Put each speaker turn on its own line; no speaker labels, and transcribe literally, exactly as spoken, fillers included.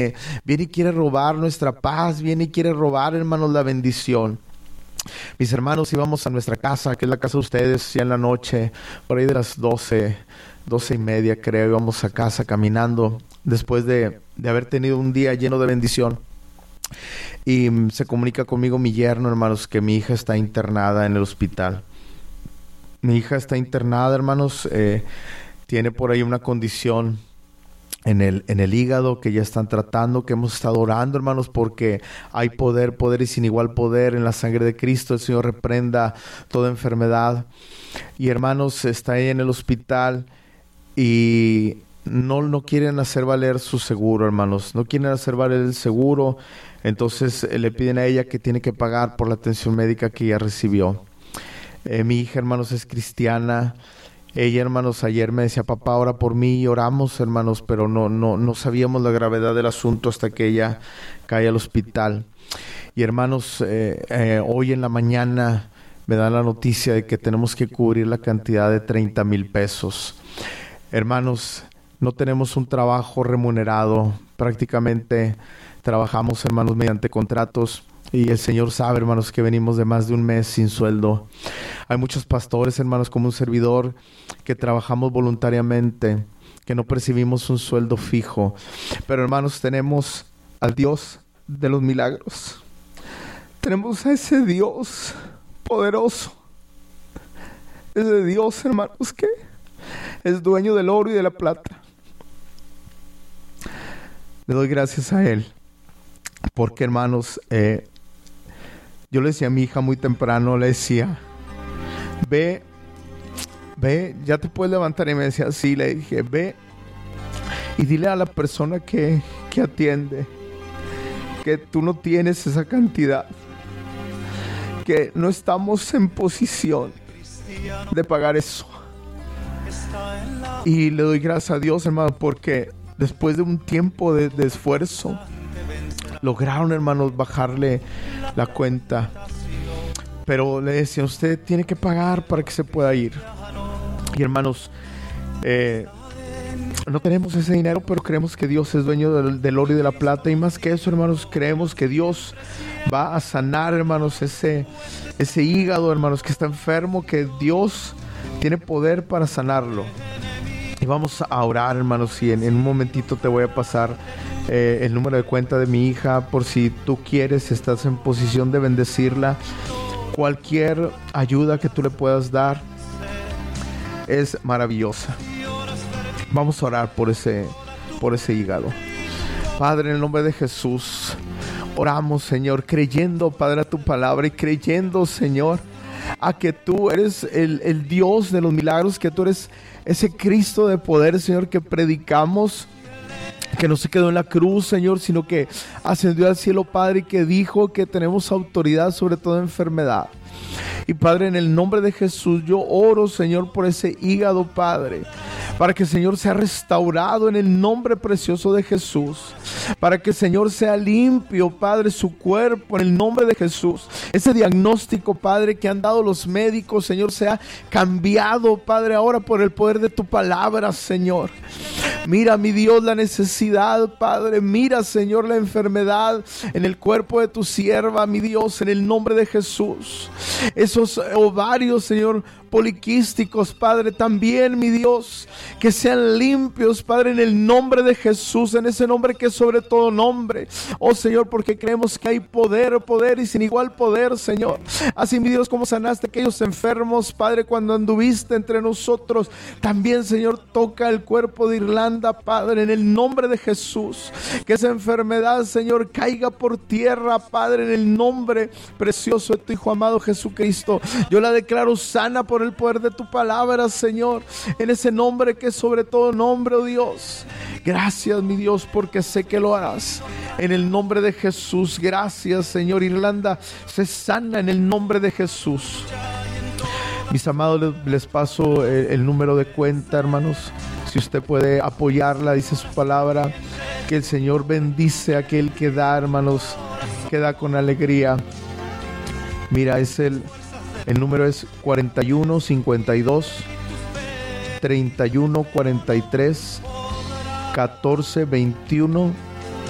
Viene y quiere robar nuestra paz, viene y quiere robar, hermanos, la bendición. Mis hermanos, íbamos a nuestra casa, que es la casa de ustedes, ya en la noche, por ahí de las doce, doce y media creo, íbamos a casa caminando, después de, de haber tenido un día lleno de bendición. Y um, se comunica conmigo mi yerno, hermanos, que mi hija está internada en el hospital. Mi hija está internada, hermanos, eh, tiene por ahí una condición en el, en el hígado que ya están tratando, que hemos estado orando, hermanos, porque hay poder, poder y sin igual poder en la sangre de Cristo. El Señor reprenda toda enfermedad. Y hermanos, está ahí en el hospital y no, no quieren hacer valer su seguro, hermanos. No quieren hacer valer el seguro. Entonces eh, le piden a ella que tiene que pagar por la atención médica que ella recibió. Eh, mi hija, hermanos, es cristiana. Ella, hermanos, ayer me decía, papá, ora por mí, y oramos, hermanos, pero no, no, no sabíamos la gravedad del asunto hasta que ella cae al hospital. Y hermanos, eh, eh, hoy en la mañana me dan la noticia de que tenemos que cubrir la cantidad de treinta mil pesos. Hermanos, no tenemos un trabajo remunerado, prácticamente trabajamos, hermanos, mediante contratos. Y el Señor sabe, hermanos, que venimos de más de un mes sin sueldo. Hay muchos pastores, hermanos, como un servidor, que trabajamos voluntariamente, que no percibimos un sueldo fijo. Pero, hermanos, tenemos al Dios de los milagros. Tenemos a ese Dios poderoso. Ese Dios, hermanos, que es dueño del oro y de la plata. Le doy gracias a Él. Porque, hermanos, eh, yo le decía a mi hija muy temprano, le decía, ve, ve, ya te puedes levantar. Y me decía, sí, le dije, ve y dile a la persona que, que atiende que tú no tienes esa cantidad, que no estamos en posición de pagar eso. Y le doy gracias a Dios, hermano, porque después de un tiempo de, de esfuerzo, lograron, hermanos, bajarle la cuenta. Pero le decía, usted tiene que pagar para que se pueda ir. Y hermanos, eh, no tenemos ese dinero, pero creemos que Dios es dueño del, del oro y de la plata. Y más que eso, hermanos, creemos que Dios va a sanar, hermanos, ese, ese hígado, hermanos, que está enfermo, que Dios tiene poder para sanarlo. Y vamos a orar, hermanos, y en, en un momentito te voy a pasar eh, el número de cuenta de mi hija, por si tú quieres, estás en posición de bendecirla. Cualquier ayuda que tú le puedas dar es maravillosa. Vamos a orar por ese, por ese hígado. Padre, en el nombre de Jesús, oramos, Señor, creyendo, Padre, a tu palabra y creyendo, Señor, a que tú eres el, el Dios de los milagros, que tú eres ese Cristo de poder, Señor, que predicamos, que no se quedó en la cruz, Señor, sino que ascendió al cielo, Padre, y que dijo que tenemos autoridad sobre toda enfermedad. Y Padre, en el nombre de Jesús, yo oro, Señor, por ese hígado, Padre, para que, Señor, sea restaurado en el nombre precioso de Jesús, para que, Señor, sea limpio, Padre, su cuerpo en el nombre de Jesús. Ese diagnóstico, Padre, que han dado los médicos, Señor, sea cambiado, Padre, ahora por el poder de tu palabra, Señor. Mira, mi Dios, la necesidad, Padre. Mira, Señor, la enfermedad en el cuerpo de tu sierva, mi Dios, en el nombre de Jesús. Esos ovarios, Señor, poliquísticos, Padre, también, mi Dios, que sean limpios, Padre, en el nombre de Jesús, en ese nombre que es sobre todo nombre. Oh, Señor, porque creemos que hay poder, poder y sin igual poder, Señor. Así, mi Dios, como sanaste a aquellos enfermos, Padre, cuando anduviste entre nosotros, también, Señor, toca el cuerpo de Irlanda, Padre, en el nombre de Jesús. Que esa enfermedad, Señor, caiga por tierra, Padre, en el nombre precioso de tu Hijo amado Jesucristo. Yo la declaro sana por el poder de tu palabra, Señor, en ese nombre que es sobre todo nombre, oh Dios. Gracias, mi Dios, porque sé que lo harás. En el nombre de Jesús, gracias, Señor. Irlanda se sana en el nombre de Jesús. Mis amados, les, les paso el, el número de cuenta, hermanos. Si usted puede apoyarla, dice su palabra, que el Señor bendice a aquel que da, hermanos, que da con alegría. Mira, es el, el número es cuarenta y uno cincuenta y dos treinta y uno cuarenta y tres catorce veintiuno